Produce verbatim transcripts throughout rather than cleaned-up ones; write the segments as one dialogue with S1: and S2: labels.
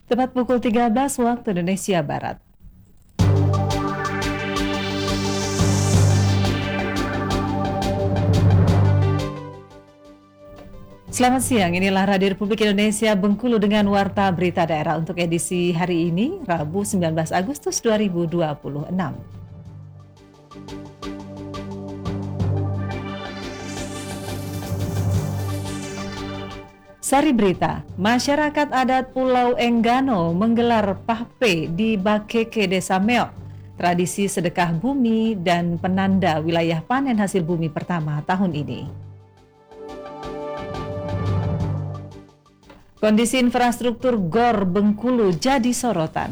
S1: Tepat pukul tiga belas waktu Indonesia Barat. Selamat siang, inilah Radio Republik Indonesia Bengkulu dengan Warta Berita Daerah untuk edisi hari ini, Rabu sembilan belas Agustus dua ribu dua puluh enam. Sari berita, masyarakat adat Pulau Enggano menggelar Pahpe di Bakeke Desa Meok, tradisi sedekah bumi dan penanda wilayah panen hasil bumi pertama tahun ini. Kondisi infrastruktur Gor Bengkulu jadi sorotan.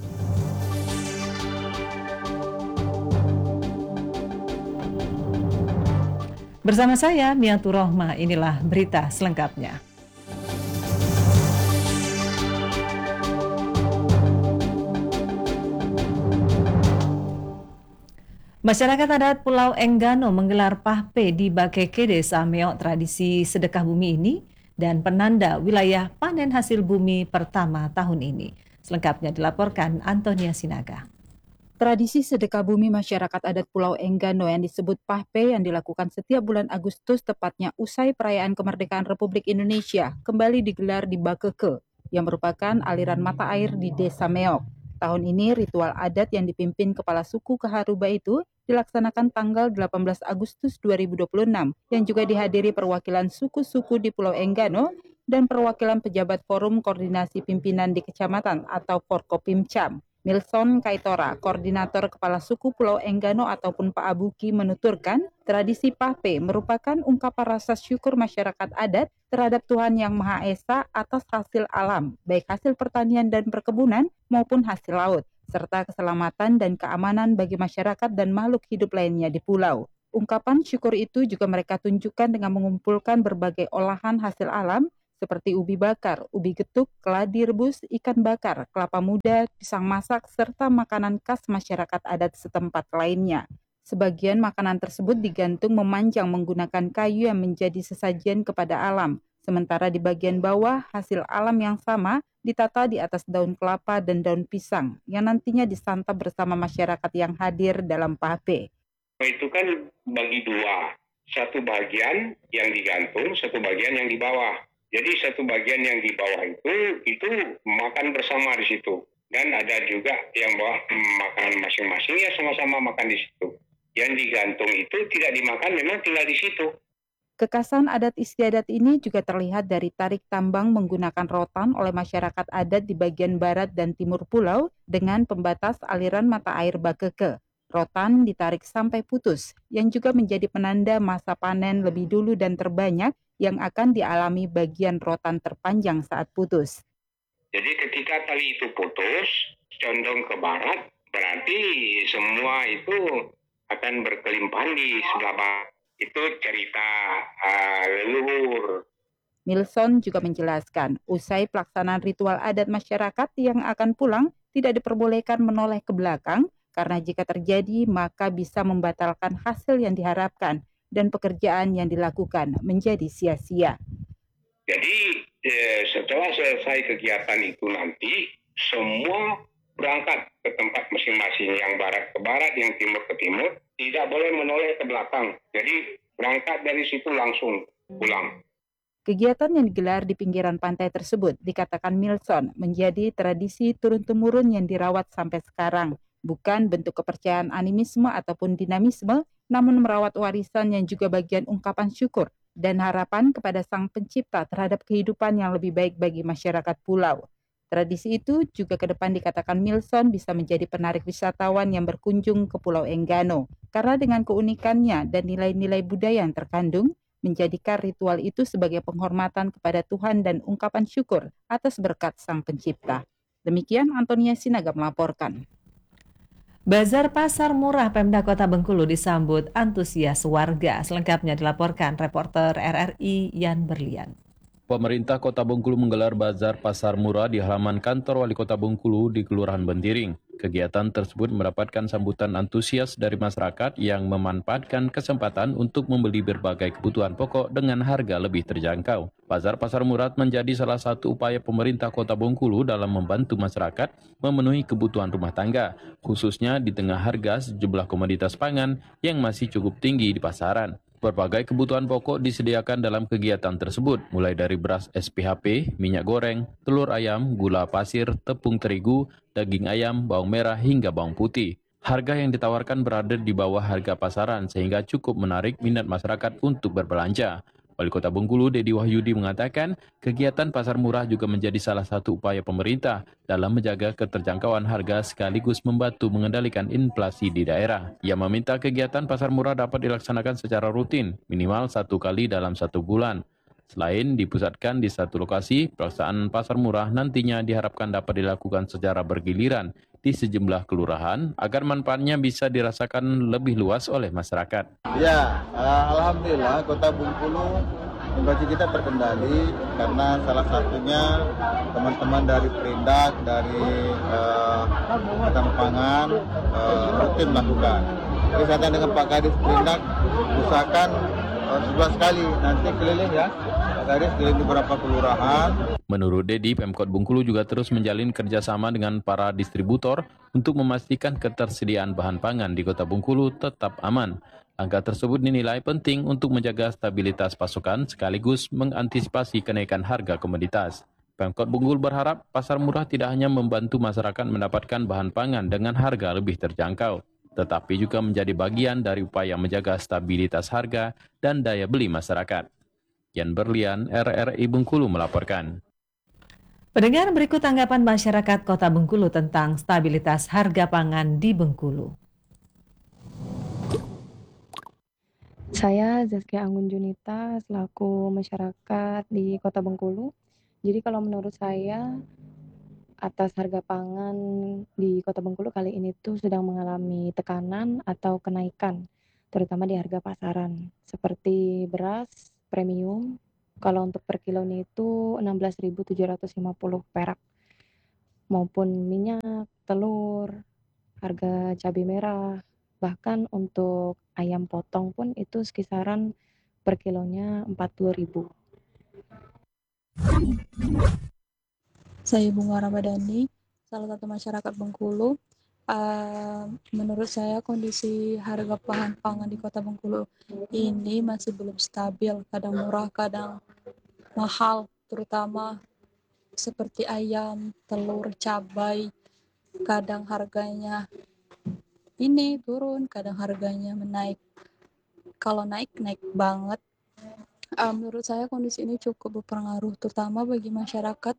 S1: Bersama saya, Miatur Rohmah, inilah berita selengkapnya. Masyarakat adat Pulau Enggano menggelar Pahpe di Bakeke Desa Meok, tradisi sedekah bumi ini dan penanda wilayah panen hasil bumi pertama tahun ini. Selengkapnya dilaporkan Antonia Sinaga.
S2: Tradisi sedekah bumi masyarakat adat Pulau Enggano yang disebut Pahpe yang dilakukan setiap bulan Agustus tepatnya usai perayaan kemerdekaan Republik Indonesia kembali digelar di Bakeke yang merupakan aliran mata air di Desa Meok. Tahun ini ritual adat yang dipimpin kepala suku Kaharuba itu dilaksanakan tanggal delapan belas Agustus dua ribu dua puluh enam yang juga dihadiri perwakilan suku-suku di Pulau Enggano dan perwakilan pejabat Forum Koordinasi Pimpinan di Kecamatan atau Forkopimcam. Milson Kaitora, Koordinator Kepala Suku Pulau Enggano ataupun Pak Abuki menuturkan, tradisi Pahpe merupakan ungkapan rasa syukur masyarakat adat terhadap Tuhan Yang Maha Esa atas hasil alam, baik hasil pertanian dan perkebunan maupun hasil laut, serta keselamatan dan keamanan bagi masyarakat dan makhluk hidup lainnya di pulau. Ungkapan syukur itu juga mereka tunjukkan dengan mengumpulkan berbagai olahan hasil alam seperti ubi bakar, ubi getuk, keladi rebus, ikan bakar, kelapa muda, pisang masak, serta makanan khas masyarakat adat setempat lainnya. Sebagian makanan tersebut digantung memanjang menggunakan kayu yang menjadi sesajian kepada alam, sementara di bagian bawah hasil alam yang sama ditata di atas daun kelapa dan daun pisang yang nantinya disantap bersama masyarakat yang hadir dalam Pahpe.
S3: Itu kan bagi dua, satu bagian yang digantung, satu bagian yang di bawah. Jadi satu bagian yang di bawah itu, itu makan bersama di situ. Dan ada juga yang bawa makanan masing-masing, ya sama-sama makan di situ. Yang digantung itu tidak dimakan, memang tinggal di situ.
S2: Kekasan adat istiadat ini juga terlihat dari tarik tambang menggunakan rotan oleh masyarakat adat di bagian barat dan timur pulau dengan pembatas aliran mata air Bakeke. Rotan ditarik sampai putus, yang juga menjadi penanda masa panen lebih dulu dan terbanyak yang akan dialami bagian rotan terpanjang saat putus.
S3: Jadi ketika tali itu putus, condong ke barat, berarti semua itu akan berkelimpahan di sebelah barat. Itu cerita uh, leluhur.
S2: Milson juga menjelaskan, usai pelaksanaan ritual adat masyarakat yang akan pulang tidak diperbolehkan menoleh ke belakang, karena jika terjadi maka bisa membatalkan hasil yang diharapkan dan pekerjaan yang dilakukan menjadi sia-sia.
S3: Jadi eh, setelah selesai kegiatan itu nanti, semua berangkat ke tempat masing-masing, yang barat ke barat, yang timur ke timur, tidak boleh menoleh ke belakang. Jadi berangkat dari situ langsung pulang.
S2: Kegiatan yang digelar di pinggiran pantai tersebut dikatakan Milson menjadi tradisi turun-temurun yang dirawat sampai sekarang. Bukan bentuk kepercayaan animisme ataupun dinamisme, namun merawat warisan yang juga bagian ungkapan syukur dan harapan kepada Sang Pencipta terhadap kehidupan yang lebih baik bagi masyarakat pulau. Tradisi itu juga ke depan dikatakan Milson bisa menjadi penarik wisatawan yang berkunjung ke Pulau Enggano, karena dengan keunikannya dan nilai-nilai budaya yang terkandung, menjadikan ritual itu sebagai penghormatan kepada Tuhan dan ungkapan syukur atas berkat Sang Pencipta. Demikian Antonia Sinaga melaporkan.
S1: Bazar Pasar Murah Pemda Kota Bengkulu disambut antusias warga. Selengkapnya dilaporkan reporter R R I Yan Berlian.
S4: Pemerintah Kota Bengkulu menggelar bazar pasar murah di halaman kantor Wali Kota Bengkulu di Kelurahan Bentiring. Kegiatan tersebut mendapatkan sambutan antusias dari masyarakat yang memanfaatkan kesempatan untuk membeli berbagai kebutuhan pokok dengan harga lebih terjangkau. Bazar pasar murah menjadi salah satu upaya pemerintah Kota Bengkulu dalam membantu masyarakat memenuhi kebutuhan rumah tangga, khususnya di tengah harga sejumlah komoditas pangan yang masih cukup tinggi di pasaran. Berbagai kebutuhan pokok disediakan dalam kegiatan tersebut, mulai dari beras S P H P, minyak goreng, telur ayam, gula pasir, tepung terigu, daging ayam, bawang merah, hingga bawang putih. Harga yang ditawarkan berada di bawah harga pasaran sehingga cukup menarik minat masyarakat untuk berbelanja. Wali Kota Bengkulu, Dedi Wahyudi, mengatakan kegiatan pasar murah juga menjadi salah satu upaya pemerintah dalam menjaga keterjangkauan harga sekaligus membantu mengendalikan inflasi di daerah. Ia meminta kegiatan pasar murah dapat dilaksanakan secara rutin, minimal satu kali dalam satu bulan. Selain dipusatkan di satu lokasi, pelaksanaan pasar murah nantinya diharapkan dapat dilakukan secara bergiliran di sejumlah kelurahan agar manfaatnya bisa dirasakan lebih luas oleh masyarakat.
S5: Ya, alhamdulillah Kota Bengkulu inflasi kita terkendali karena salah satunya teman-teman dari Perindak, dari Badan uh, Pangan uh, rutin melakukan. Jadi saya dengan Pak Kadis Perindak usahakan uh, sebelas kali nanti keliling ya, Pak Kadis keliling di beberapa kelurahan.
S4: Menurut Dedi, Pemkot Bengkulu juga terus menjalin kerjasama dengan para distributor untuk memastikan ketersediaan bahan pangan di Kota Bengkulu tetap aman. Langkah tersebut dinilai penting untuk menjaga stabilitas pasokan sekaligus mengantisipasi kenaikan harga komoditas. Pemkot Bengkulu berharap pasar murah tidak hanya membantu masyarakat mendapatkan bahan pangan dengan harga lebih terjangkau, tetapi juga menjadi bagian dari upaya menjaga stabilitas harga dan daya beli masyarakat. Yan Berlian, R R I Bengkulu melaporkan.
S1: Pendengar, berikut tanggapan masyarakat Kota Bengkulu tentang stabilitas harga pangan di Bengkulu.
S6: Saya Zaskia Anggun Junita selaku masyarakat di Kota Bengkulu. Jadi kalau menurut saya atas harga pangan di Kota Bengkulu kali ini tuh sedang mengalami tekanan atau kenaikan, terutama di harga pasaran. Seperti beras premium, kalau untuk per kilonya itu enam belas ribu tujuh ratus lima puluh perak. Maupun minyak, telur, harga cabai merah, bahkan untuk ayam potong pun itu sekisaran per kilonya empat puluh ribu.
S7: Saya Bunga Ramadhani, salah satu masyarakat Bengkulu. Uh, menurut saya kondisi harga bahan pangan di Kota Bengkulu ini masih belum stabil, kadang murah, kadang mahal, terutama seperti ayam, telur, cabai. Kadang harganya ini turun, kadang harganya menaik. Kalau naik, naik banget. Uh, menurut saya kondisi ini cukup berpengaruh, terutama bagi masyarakat.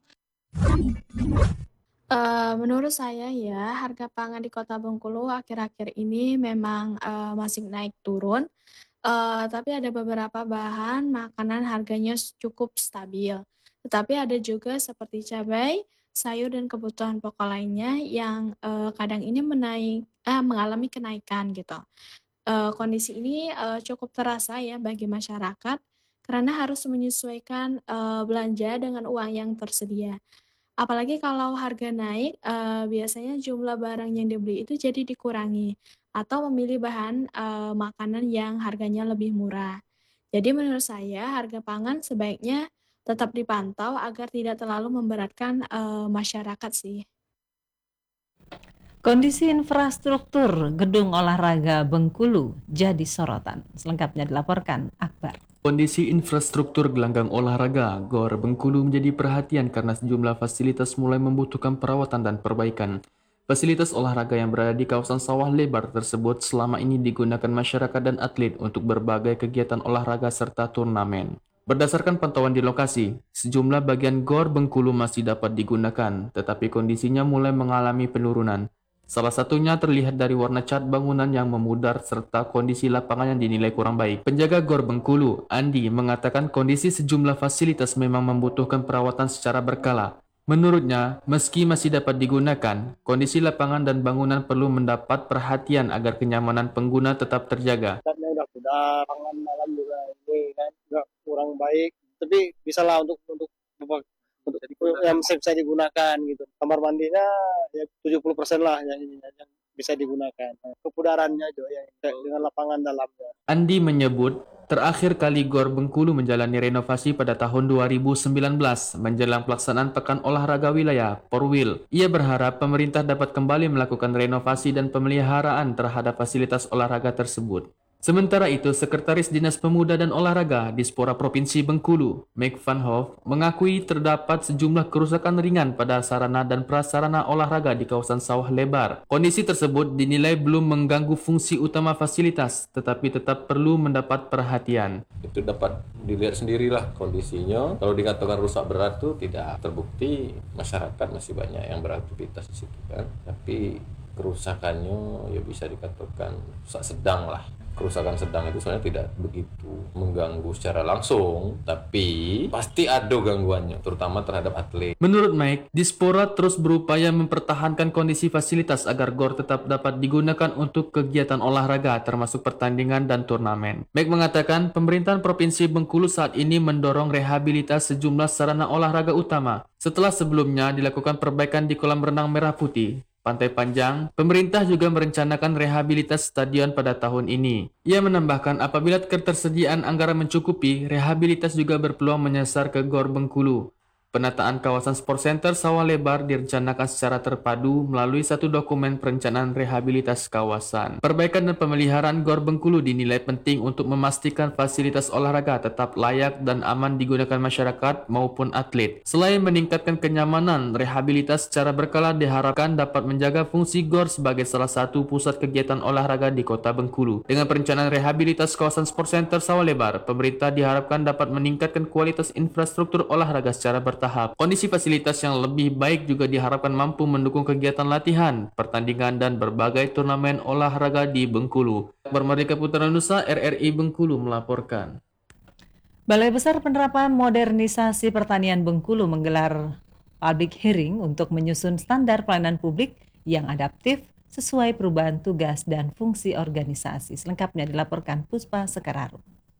S8: Uh, menurut saya ya, harga pangan di Kota Bengkulu akhir-akhir ini memang uh, masih naik turun. Uh, tapi ada beberapa bahan makanan harganya cukup stabil. Tetapi ada juga seperti cabai, sayur dan kebutuhan pokok lainnya yang uh, kadang ini menaik, uh, mengalami kenaikan gitu. Uh, kondisi ini uh, cukup terasa ya bagi masyarakat karena harus menyesuaikan uh, belanja dengan uang yang tersedia. Apalagi kalau harga naik, eee, biasanya jumlah barang yang dibeli itu jadi dikurangi, atau memilih bahan, eee, makanan yang harganya lebih murah. Jadi menurut saya harga pangan sebaiknya tetap dipantau agar tidak terlalu memberatkan, eee, masyarakat sih.
S1: Kondisi infrastruktur gedung olahraga Bengkulu jadi sorotan. Selengkapnya dilaporkan Akbar.
S9: Kondisi infrastruktur gelanggang olahraga Gor Bengkulu menjadi perhatian karena sejumlah fasilitas mulai membutuhkan perawatan dan perbaikan. Fasilitas olahraga yang berada di kawasan sawah lebar tersebut selama ini digunakan masyarakat dan atlet untuk berbagai kegiatan olahraga serta turnamen. Berdasarkan pantauan di lokasi, sejumlah bagian Gor Bengkulu masih dapat digunakan, tetapi kondisinya mulai mengalami penurunan. Salah satunya terlihat dari warna cat bangunan yang memudar serta kondisi lapangan yang dinilai kurang baik. Penjaga Gor Bengkulu, Andi, mengatakan kondisi sejumlah fasilitas memang membutuhkan perawatan secara berkala. Menurutnya, meski masih dapat digunakan, kondisi lapangan dan bangunan perlu mendapat perhatian agar kenyamanan pengguna tetap terjaga.
S10: Udah, udah, pangan malam juga ini kan juga kurang baik. tapi bisalah untuk untuk untuk yang bisa digunakan gitu. Kamar mandinya ya tujuh puluh persen lah yang ininya yang bisa digunakan. Kepudarannya juga yang dengan lapangan dalamnya.
S9: Andi menyebut terakhir kali Gor Bengkulu menjalani renovasi pada tahun dua ribu sembilan belas menjelang pelaksanaan Pekan Olahraga Wilayah Porwil. Ia berharap pemerintah dapat kembali melakukan renovasi dan pemeliharaan terhadap fasilitas olahraga tersebut. Sementara itu, Sekretaris Dinas Pemuda dan Olahraga Dispora Provinsi Bengkulu, Mike Van Hof, mengakui terdapat sejumlah kerusakan ringan pada sarana dan prasarana olahraga di kawasan Sawah Lebar. Kondisi tersebut dinilai belum mengganggu fungsi utama fasilitas, tetapi tetap perlu mendapat perhatian.
S11: Itu dapat dilihat sendirilah kondisinya. Kalau dikatakan rusak berat itu tidak terbukti, masyarakat masih banyak yang beraktivitas di situ kan. Tapi kerusakannya ya bisa dikatakan rusak sedang lah. Kerusakan sedang itu sebenarnya tidak begitu mengganggu secara langsung, tapi pasti ada gangguannya, terutama terhadap atlet.
S9: Menurut Mike, Dispora terus berupaya mempertahankan kondisi fasilitas agar Gor tetap dapat digunakan untuk kegiatan olahraga termasuk pertandingan dan turnamen. Mike mengatakan pemerintahan Provinsi Bengkulu saat ini mendorong rehabilitas sejumlah sarana olahraga utama setelah sebelumnya dilakukan perbaikan di kolam renang Merah Putih, Pantai Panjang. Pemerintah juga merencanakan rehabilitas stadion pada tahun ini. Ia menambahkan apabila ketersediaan anggaran mencukupi, rehabilitas juga berpeluang menyasar ke Gor Bengkulu. Penataan kawasan Sport Center Sawah Lebar direncanakan secara terpadu melalui satu dokumen perencanaan rehabilitas kawasan. Perbaikan dan pemeliharaan Gor Bengkulu dinilai penting untuk memastikan fasilitas olahraga tetap layak dan aman digunakan masyarakat maupun atlet. Selain meningkatkan kenyamanan, rehabilitas secara berkala diharapkan dapat menjaga fungsi Gor sebagai salah satu pusat kegiatan olahraga di Kota Bengkulu. Dengan perencanaan rehabilitas kawasan Sport Center Sawah Lebar, pemerintah diharapkan dapat meningkatkan kualitas infrastruktur olahraga secara bertahap. Kondisi fasilitas yang lebih baik juga diharapkan mampu mendukung kegiatan latihan, pertandingan, dan berbagai turnamen olahraga di Bengkulu. Bermerdeka Putra Nusa, R R I Bengkulu melaporkan.
S1: Balai Besar Penerapan Modernisasi Pertanian Bengkulu menggelar public hearing untuk menyusun standar pelayanan publik yang adaptif sesuai perubahan tugas dan fungsi organisasi. Selengkapnya dilaporkan Puspa Sekararu.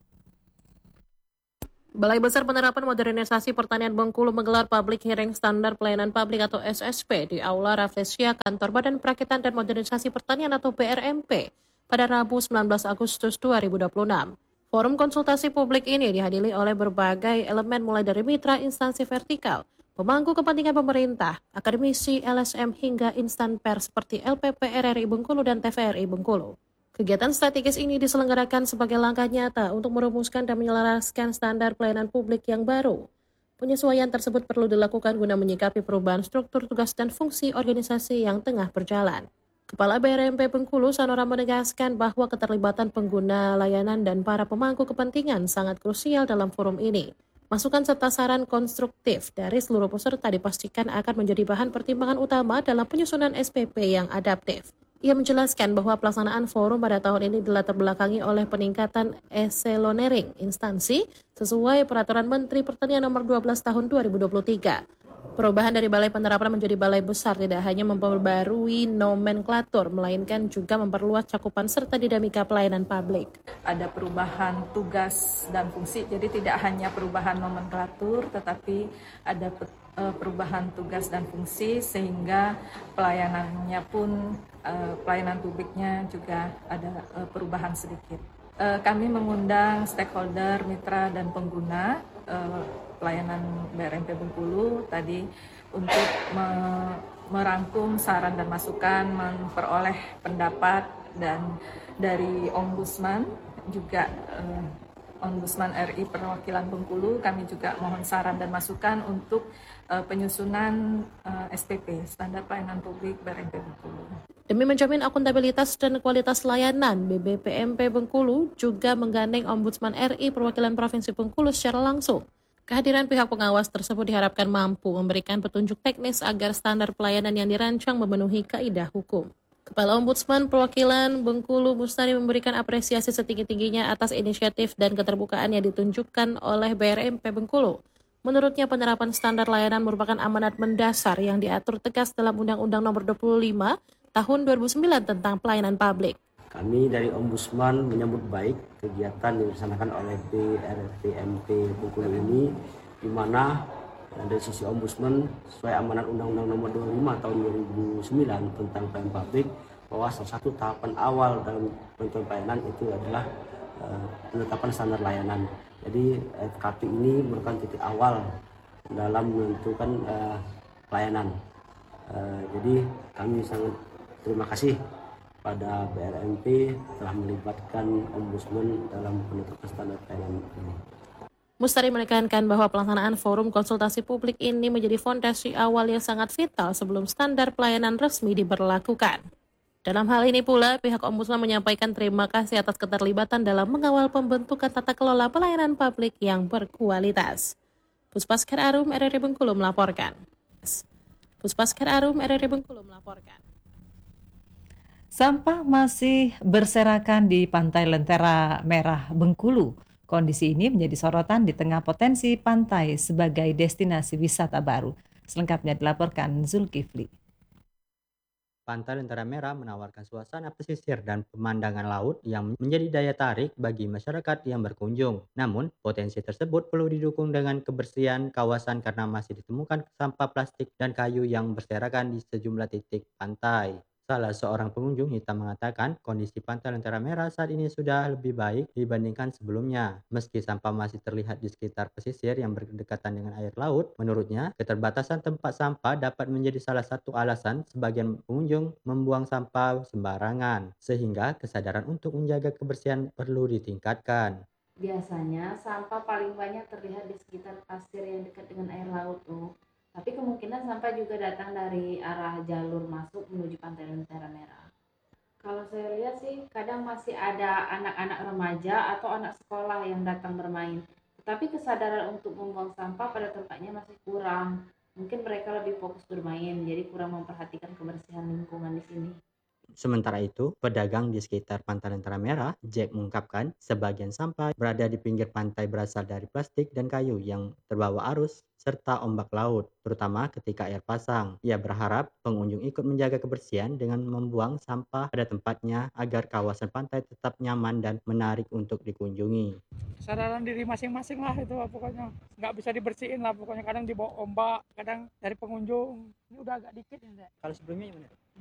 S12: Balai Besar Penerapan Modernisasi Pertanian Bengkulu menggelar public hearing standar pelayanan publik atau S S P di Aula Rafflesia Kantor Badan Perakitan dan Modernisasi Pertanian atau B R M P pada Rabu sembilan belas Agustus dua ribu dua puluh enam. Forum konsultasi publik ini dihadiri oleh berbagai elemen mulai dari mitra instansi vertikal, pemangku kepentingan pemerintah, akademisi, L S M hingga instan pers seperti L P P R R I Bengkulu dan T V R I Bengkulu. Kegiatan strategis ini diselenggarakan sebagai langkah nyata untuk merumuskan dan menyelaraskan standar pelayanan publik yang baru. Penyesuaian tersebut perlu dilakukan guna menyikapi perubahan struktur tugas dan fungsi organisasi yang tengah berjalan. Kepala B R M P Bengkulu, Sanora, menegaskan bahwa keterlibatan pengguna layanan dan para pemangku kepentingan sangat krusial dalam forum ini. Masukan serta saran konstruktif dari seluruh peserta dipastikan akan menjadi bahan pertimbangan utama dalam penyusunan S P P yang adaptif. Ia menjelaskan bahwa pelaksanaan forum pada tahun ini dilatar belakangi oleh peningkatan eselonering instansi sesuai Peraturan Menteri Pertanian Nomor dua belas Tahun dua ribu dua puluh tiga. Perubahan dari Balai Penerapan menjadi Balai Besar tidak hanya memperbarui nomenklatur, melainkan juga memperluas cakupan serta dinamika pelayanan publik.
S13: Ada perubahan tugas dan fungsi, jadi tidak hanya perubahan nomenklatur, tetapi ada perubahan tugas dan fungsi sehingga pelayanannya pun, pelayanan publiknya juga ada perubahan sedikit. Kami mengundang stakeholder, mitra, dan pengguna pelayanan B R M P Bengkulu tadi untuk me- merangkum saran dan masukan, memperoleh pendapat dan dari Ombudsman juga eh, Ombudsman R I Perwakilan Bengkulu, kami juga mohon saran dan masukan untuk eh, penyusunan eh, S P P, Standar Pelayanan Publik B R M P Bengkulu.
S12: Demi menjamin akuntabilitas dan kualitas layanan, B B P M P Bengkulu juga menggandeng Ombudsman R I Perwakilan Provinsi Bengkulu secara langsung. Kehadiran pihak pengawas tersebut diharapkan mampu memberikan petunjuk teknis agar standar pelayanan yang dirancang memenuhi kaidah hukum. Kepala Ombudsman Perwakilan Bengkulu Mustari memberikan apresiasi setinggi-tingginya atas inisiatif dan keterbukaan yang ditunjukkan oleh B R M P Bengkulu. Menurutnya, penerapan standar layanan merupakan amanat mendasar yang diatur tegas dalam Undang-Undang Nomor dua puluh lima Tahun dua ribu sembilan tentang pelayanan publik.
S14: Kami dari Ombudsman menyambut baik kegiatan yang dilaksanakan oleh B R P M P Bengkulu ini, di mana dari sisi Ombudsman sesuai amanat Undang-Undang Nomor dua puluh lima Tahun dua ribu sembilan tentang pelayanan publik, bahwa salah satu tahapan awal dalam penentuan pelayanan itu adalah uh, penetapan standar layanan. Jadi F K P ini merupakan titik awal dalam menentukan uh, pelayanan. Uh, jadi kami sangat terima kasih pada B R M P telah melibatkan Ombudsman dalam penetapan standar pelayanan ini.
S12: Mustari menekankan bahwa pelaksanaan forum konsultasi publik ini menjadi fondasi awal yang sangat vital sebelum standar pelayanan resmi diberlakukan. Dalam hal ini pula, pihak Ombudsman menyampaikan terima kasih atas keterlibatan dalam mengawal pembentukan tata kelola pelayanan publik yang berkualitas. Puspaskar Arum R R I Bengkulu melaporkan. Puspaskar Arum R R I Bengkulu melaporkan.
S1: Sampah masih berserakan di Pantai Lentera Merah Bengkulu. Kondisi ini menjadi sorotan di tengah potensi pantai sebagai destinasi wisata baru. Selengkapnya dilaporkan Zulkifli.
S15: Pantai Lentera Merah menawarkan suasana pesisir dan pemandangan laut yang menjadi daya tarik bagi masyarakat yang berkunjung. Namun, potensi tersebut perlu didukung dengan kebersihan kawasan karena masih ditemukan sampah plastik dan kayu yang berserakan di sejumlah titik pantai. Salah seorang pengunjung hitam mengatakan kondisi Pantai Lentera Merah saat ini sudah lebih baik dibandingkan sebelumnya. Meski sampah masih terlihat di sekitar pesisir yang berdekatan dengan air laut, menurutnya keterbatasan tempat sampah dapat menjadi salah satu alasan sebagian pengunjung membuang sampah sembarangan, sehingga kesadaran untuk menjaga kebersihan perlu ditingkatkan.
S16: Biasanya sampah paling banyak terlihat di sekitar pasir yang dekat dengan air laut tuh. Tapi kemungkinan sampah juga datang dari arah jalur masuk menuju Pantai Lentera Merah. Kalau saya lihat sih kadang masih ada anak-anak remaja atau anak sekolah yang datang bermain. Tetapi kesadaran untuk membuang sampah pada tempatnya masih kurang. Mungkin mereka lebih fokus bermain, jadi kurang memperhatikan kebersihan lingkungan di sini.
S15: Sementara itu, pedagang di sekitar Pantai Lentera Merah, Jack mengungkapkan sebagian sampah berada di pinggir pantai berasal dari plastik dan kayu yang terbawa arus serta ombak laut, terutama ketika air pasang. Ia berharap pengunjung ikut menjaga kebersihan dengan membuang sampah pada tempatnya agar kawasan pantai tetap nyaman dan menarik untuk dikunjungi.
S17: Kesadaran diri masing-masing lah itu pokoknya. Nggak bisa dibersihin lah pokoknya, kadang dibawa ombak, kadang dari pengunjung. Ini udah agak dikit ya.
S15: Kalau sebelumnya gimana?